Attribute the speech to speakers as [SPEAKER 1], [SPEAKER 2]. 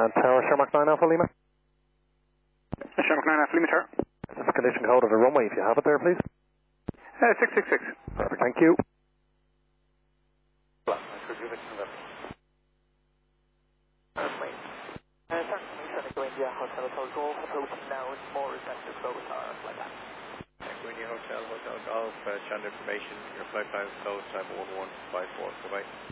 [SPEAKER 1] Tower Shermack 9 Alpha Lima.
[SPEAKER 2] Shermack 9 Alpha Lima, Tower.
[SPEAKER 1] This is the condition code of the runway, if you have it there, please.
[SPEAKER 2] 666.
[SPEAKER 1] Perfect, thank you.
[SPEAKER 3] Hotel Golf, approaching now, it's more receptive, so it's like that.
[SPEAKER 4] Hotel Golf, channel information, your flight plan is closed, time 1154, goodbye.